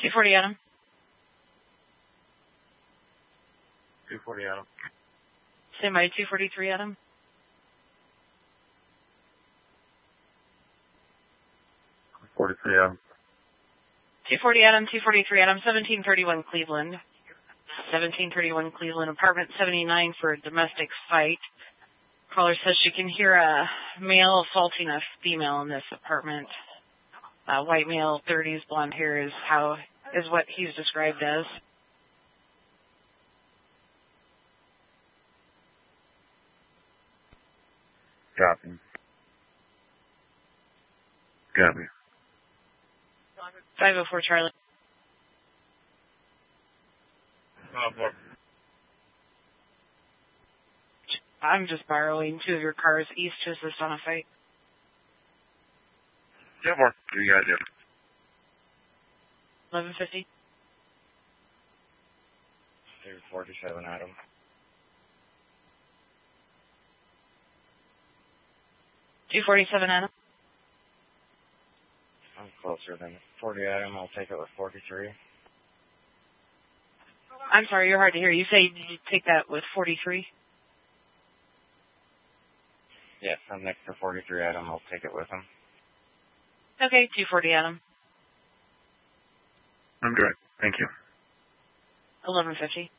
240 Adam. 240 Adam. Stand by 243 Adam. 43 Adam. 240 Adam, 243 Adam, 1731 Cleveland. 1731 Cleveland, apartment 79 for a domestic fight. Caller says she can hear a male assaulting a female in this apartment. White male, 30s, blonde hair is what he's described as. Copy. Copy. 504 Charlie. I'm just borrowing 2 of your cars east to assist on a fight. Yeah, more. What do you got to do? 1150. 47 Adam. 247 Adam. I'm closer than 40 Adam. I'll take it with 43. I'm sorry, you're hard to hear. You say you take that with 43? Yes, I'm next to 43 Adam. I'll take it with him. Okay, 240 Adam. I'm good. Thank you. 1150.